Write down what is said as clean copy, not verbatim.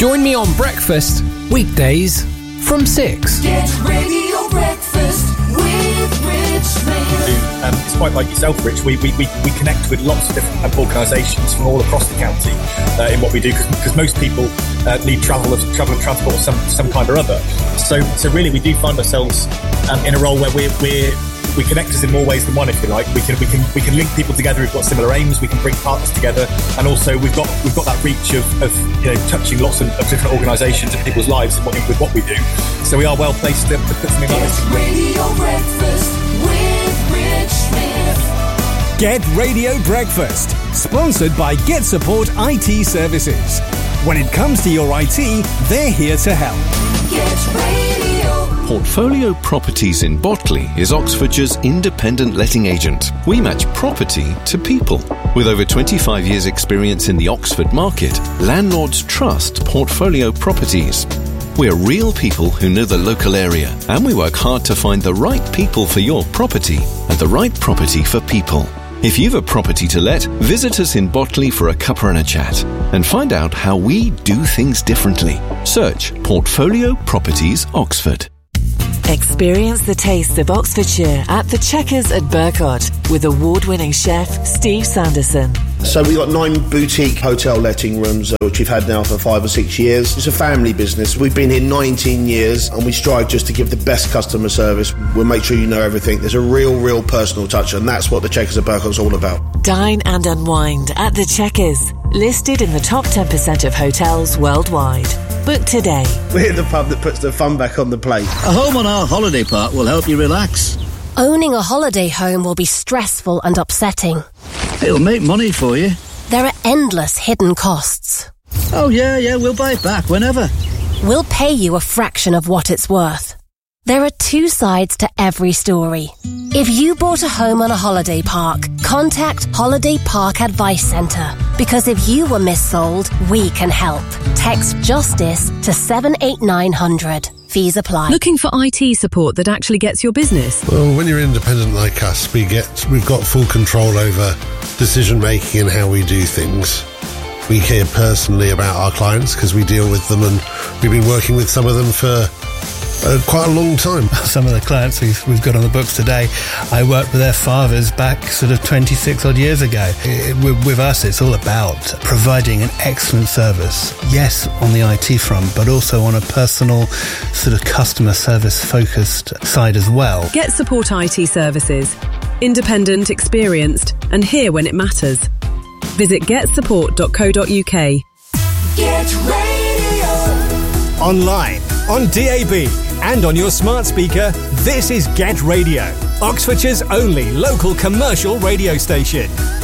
Join me on Breakfast, weekdays from 6. Get Radio Breakfast with Richmond. It's quite like yourself, Rich. We connect with lots of different organisations from all across the county in what we do, because most people need travel and transport of some kind or other. So really, we do find ourselves in a role where we connect us in more ways than one, if you like. We can link people together who've got similar aims. We can bring partners together, and also we've got that reach of touching lots of different organisations and people's lives with what we do. So we are well placed to put something like this. Radio Breakfast with Rich Smith. Get Radio Breakfast, sponsored by Get Support IT Services. When it comes to your IT, they're here to help. Get Radio. Portfolio Properties in Botley is Oxfordshire's independent letting agent. We match property to people. With over 25 years' experience in the Oxford market, landlords trust Portfolio Properties. We're real people who know the local area, and we work hard to find the right people for your property and the right property for people. If you've a property to let, visit us in Botley for a cuppa and a chat and find out how we do things differently. Search Portfolio Properties Oxford. Experience the taste of Oxfordshire at the Checkers at Burcott with award-winning chef Steve Sanderson. So we've got 9 boutique hotel letting rooms, which we've had now for 5 or 6 years. It's a family business. We've been here 19 years, and we strive just to give the best customer service. We'll make sure you know everything. There's a real personal touch, and that's what the Checkers at Burcott's all about. Dine and unwind at the Checkers, listed in the top 10% of hotels worldwide. Book today. We're the pub that puts the fun back on the plate. A home on our holiday park will help you relax. Owning a holiday home will be stressful and upsetting. It'll make money for you. There are endless hidden costs. Oh, yeah, we'll buy it back whenever. We'll pay you a fraction of what it's worth. There are 2 sides to every story. If you bought a home on a holiday park, contact Holiday Park Advice Centre. Because if you were missold, we can help. Text JUSTICE to 78900. Fees apply. Looking for IT support that actually gets your business? Well, when you're independent like us, we've got full control over decision making and how we do things. We care personally about our clients because we deal with them, and we've been working with some of them for quite a long time. Some of the clients we've got on the books today, I worked with their fathers back sort of 26 odd years ago. With us, it's all about providing an excellent service. Yes, on the IT front, but also on a personal sort of customer service focused side as well. Get Support IT Services. Independent, experienced, and here when it matters. Visit getsupport.co.uk. Get Radio. Online, on DAB, and on your smart speaker, this is Get Radio, Oxfordshire's only local commercial radio station.